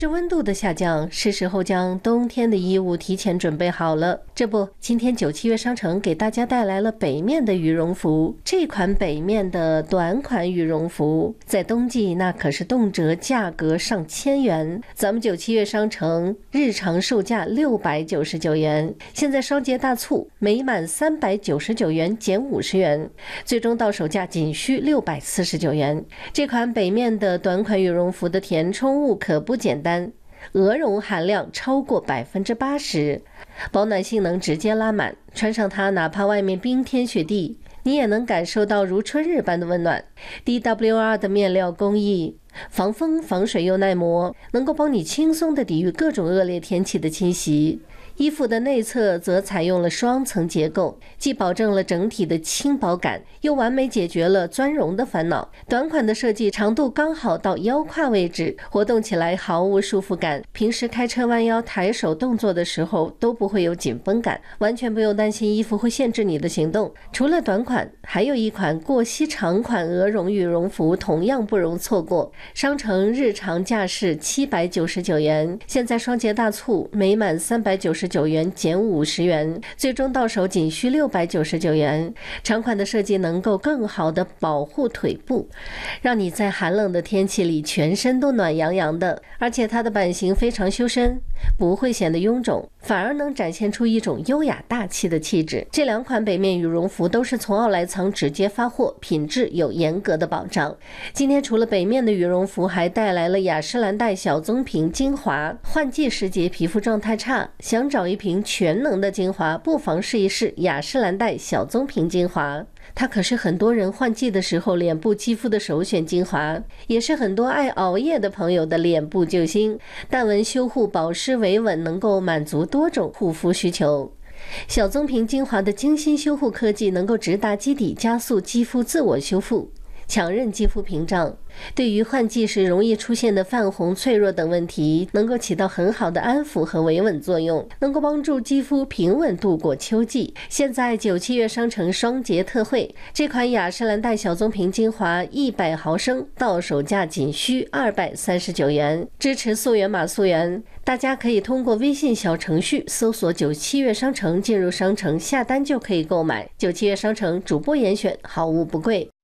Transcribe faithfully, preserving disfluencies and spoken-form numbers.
这温度的下降，是时候将冬天的衣物提前准备好了。这不，今天九七月商城给大家带来了北面的羽绒服。这款北面的短款羽绒服，在冬季那可是动辄价格上千元。咱们九七月商城日常售价六百九十九元，现在双节大促，每满三百九十九元减五十元，最终到手价仅需六百四十九元。这款北面的短款羽绒服的填充物可不简单。鹅绒含量超过百分之八十，保暖性能直接拉满，穿上它，哪怕外面冰天雪地，你也能感受到如春日般的温暖。D W R 的面料工艺，防风防水又耐磨，能够帮你轻松地抵御各种恶劣天气的侵袭。衣服的内侧则采用了双层结构，既保证了整体的轻薄感，又完美解决了钻绒的烦恼。短款的设计长度刚好到腰胯位置，活动起来毫无束缚感，平时开车弯腰抬手动作的时候都不会有紧绷感，完全不用担心衣服会限制你的行动。除了短款，还有一款过膝长款鹅绒羽绒服同样不容错过。商城日常价是七百九十九元，现在双节大促，每满三百九十九元减五十元，最终到手仅需六百九十九元。长款的设计能够更好的保护腿部，让你在寒冷的天气里全身都暖洋洋的，而且它的版型非常修身，不会显得臃肿，反而能展现出一种优雅大气的气质。这两款北面羽绒服都是从奥莱藏直接发货，品质有严格的保障。今天除了北面的羽绒服，还带来了雅诗兰黛小棕瓶精华。换季时节皮肤状态差，想找一瓶全能的精华，不妨试一试雅诗兰黛小棕瓶精华。它可是很多人换季的时候脸部肌肤的首选精华，也是很多爱熬夜的朋友的脸部救星。淡纹修护，保湿维稳，能够满足多种护肤需求。小棕瓶精华的精心修护科技能够直达基底，加速肌肤自我修复，强韧肌肤屏障，对于换季时容易出现的泛红、脆弱等问题，能够起到很好的安抚和维稳作用，能够帮助肌肤平稳度过秋季。现在九七月商城双节特惠，这款雅诗兰黛小棕瓶精华一百毫升到手价仅需二百三十九元，支持溯源码溯源。大家可以通过微信小程序搜索九七月商城，进入商城下单就可以购买。九七月商城主播严选，好物不贵。